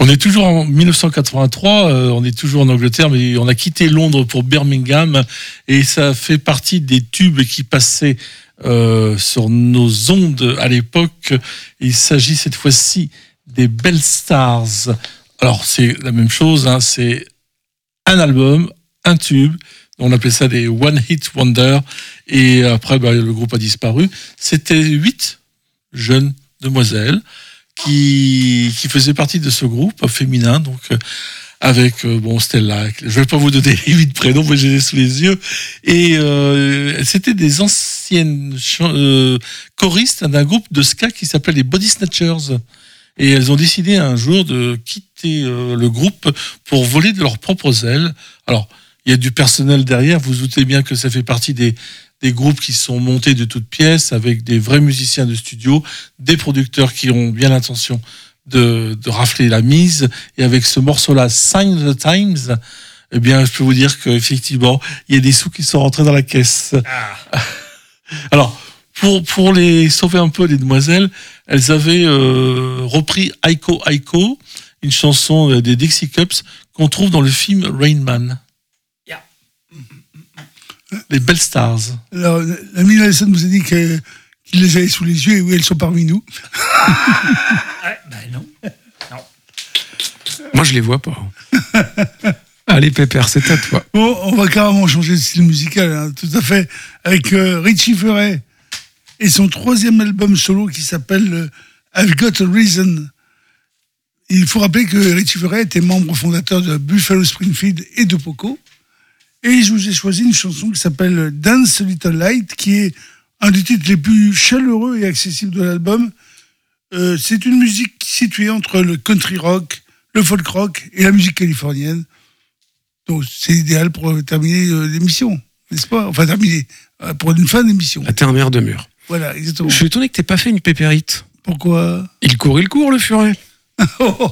On est toujours en 1983, on est toujours en Angleterre, mais on a quitté Londres pour Birmingham, et ça fait partie des tubes qui passaient sur nos ondes à l'époque. Il s'agit cette fois-ci des Bell Stars. Alors c'est la même chose, hein, c'est un album, un tube, on appelait ça des One Hit Wonder, et après le groupe a disparu. C'était 8 jeunes demoiselles qui faisaient partie de ce groupe féminin, donc avec Stella. Je ne vais pas vous donner les 8 prénoms, mais je les ai sous les yeux. Et c'était des anciennes choristes d'un groupe de ska qui s'appelle les Body Snatchers. Et elles ont décidé un jour de quitter le groupe pour voler de leurs propres ailes. Alors, il y a du personnel derrière, vous doutez bien que ça fait partie des groupes qui sont montés de toutes pièces avec des vrais musiciens de studio, des producteurs qui ont bien l'intention de rafler la mise. Et avec ce morceau-là, Sign of the Times, eh bien, je peux vous dire qu'effectivement, il y a des sous qui sont rentrés dans la caisse. Alors, pour les sauver un peu, les demoiselles, elles avaient repris Aiko Aiko, une chanson des Dixie Cups qu'on trouve dans le film Rain Man. Les Bell Stars. Alors, l'ami Nelson vous a dit qu'il les avait sous les yeux et où elles sont parmi nous. Non. Moi, je les vois pas. Allez, Pépère, c'est à toi. Bon, on va carrément changer de style musical, hein, tout à fait, avec Richie Furay et son 3e album solo qui s'appelle I've Got a Reason. Il faut rappeler que Richie Furay était membre fondateur de Buffalo Springfield et de Poco. Et je vous ai choisi une chanson qui s'appelle Dance a Little Light, qui est un des titres les plus chaleureux et accessibles de l'album. C'est une musique située entre le country rock, le folk rock et la musique californienne. Donc c'est idéal pour terminer l'émission, n'est-ce pas ? Enfin, terminer, pour une fin d'émission. Ah, t'es un maire de mur. Voilà, exactement. Je suis étonné que t'aies pas fait une pépérite. Pourquoi ? Il court, le furet.